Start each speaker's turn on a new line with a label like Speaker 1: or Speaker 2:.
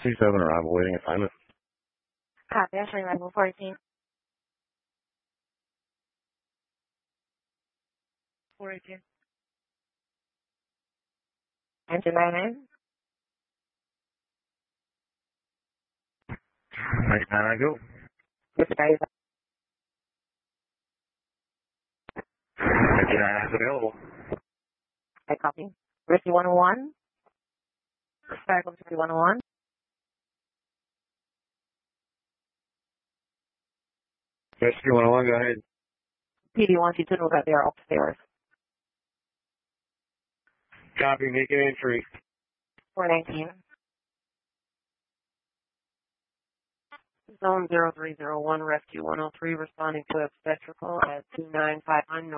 Speaker 1: C7 arrival, waiting assignment.
Speaker 2: Copy, I'm showing arrival 14. 418. Engine 99.
Speaker 1: Right, now I go.
Speaker 2: This is guys.
Speaker 1: Engine 9 is available.
Speaker 2: I copy. Risky 101. Cycle 101.
Speaker 1: Rescue 101, go ahead.
Speaker 2: PD 122 will get there upstairs.
Speaker 1: Copy, make an entry.
Speaker 2: 419. Zone 0301, Rescue 103, responding to obstetrical at 295 unknown.